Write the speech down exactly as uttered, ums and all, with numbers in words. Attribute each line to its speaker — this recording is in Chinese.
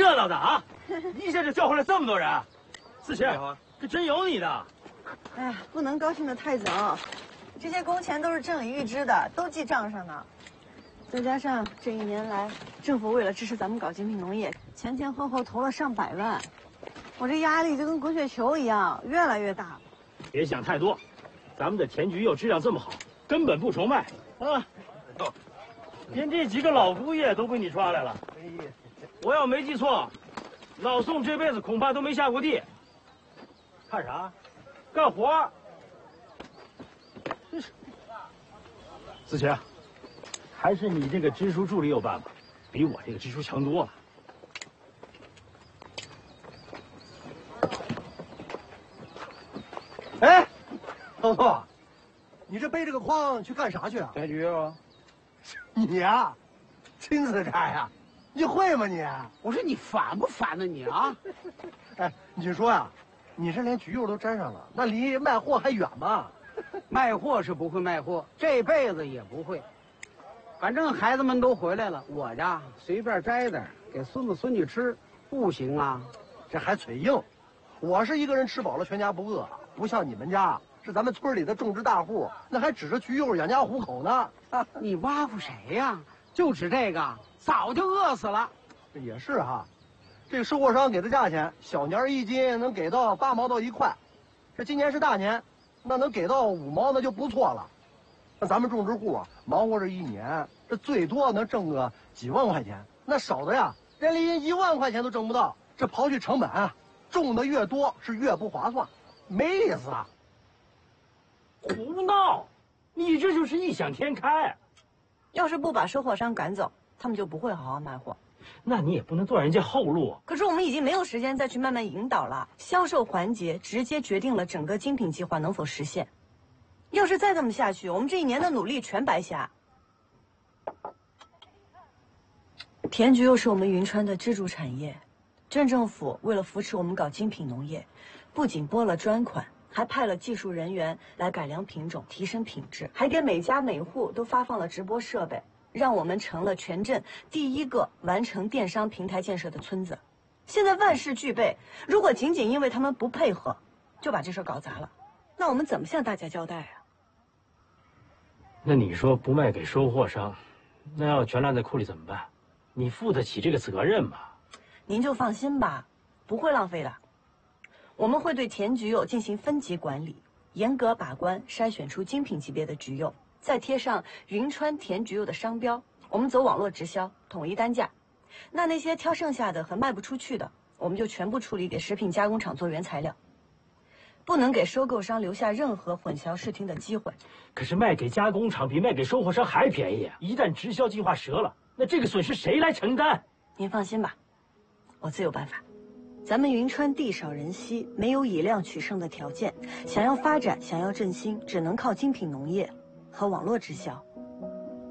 Speaker 1: 热闹的啊！一下就叫回来这么多人，四姐，这真有你的。
Speaker 2: 哎呀，不能高兴得太早，这些工钱都是郑理预支的，都记账上呢。再加上这一年来，政府为了支持咱们搞精品农业，前前后后投了上百万，我这压力就跟滚雪球一样，越来越大。
Speaker 1: 别想太多，咱们的田菊柚质量这么好，根本不愁卖啊！连这几个老姑爷都被你抓来了。我要没记错，老宋这辈子恐怕都没下过地。看啥？干活。真是。四姐，还是你这个支书助理有办法，比我这个支书强多了。
Speaker 3: 哎，老宋，你这背着个筐去干啥去啊？
Speaker 4: 采菊柚啊。
Speaker 3: 你呀，亲自摘呀？你会吗你？
Speaker 4: 我说你烦不烦呢你啊？
Speaker 3: 哎，你说呀，你这连菊柚都沾上了，那离卖货还远吗？
Speaker 4: 卖货是不会卖货，这辈子也不会。反正孩子们都回来了，我呀随便摘点给孙子孙女吃，不行啊？
Speaker 3: 这还嘴硬。我是一个人吃饱了全家不饿，不像你们家是咱们村里的种植大户，那还指着菊柚养家糊口呢。
Speaker 4: 你挖苦谁呀？就指这个，早就饿死了。
Speaker 3: 也是哈，这个收货商给的价钱，小年一斤能给到八毛到一块，这今年是大年，那能给到五毛那就不错了。那咱们种植户啊，忙活这一年，这最多能挣个几万块钱，那少的呀，连连一万块钱都挣不到。这刨去成本啊，种的越多是越不划算，没意思啊。
Speaker 1: 胡闹！你这就是异想天开。
Speaker 2: 要是不把收货商赶走，他们就不会好好卖货。
Speaker 1: 那你也不能断人家后路啊。
Speaker 2: 可是我们已经没有时间再去慢慢引导了，销售环节直接决定了整个精品计划能否实现。要是再这么下去，我们这一年的努力全白瞎。田菊柚是我们云川的支柱产业，镇政府为了扶持我们搞精品农业，不仅拨了专款，还派了技术人员来改良品种，提升品质，还给每家每户都发放了直播设备，让我们成了全镇第一个完成电商平台建设的村子。现在万事俱备，如果仅仅因为他们不配合，就把这事搞砸了，那我们怎么向大家交代啊？
Speaker 1: 那你说不卖给收货商，那要全烂在库里怎么办？你负得起这个责任吗？
Speaker 2: 您就放心吧，不会浪费的。我们会对田菊柚进行分级管理，严格把关，筛选出精品级别的菊柚，再贴上云川田菊柚的商标。我们走网络直销，统一单价。那那些挑剩下的和卖不出去的，我们就全部处理给食品加工厂做原材料，不能给收购商留下任何混淆视听的机会。
Speaker 1: 可是卖给加工厂比卖给收货商还便宜啊！一旦直销计划折了，那这个损失谁来承担？
Speaker 2: 您放心吧，我自有办法。咱们云川地少人稀，没有以量取胜的条件，想要发展，想要振兴，只能靠精品农业和网络直销。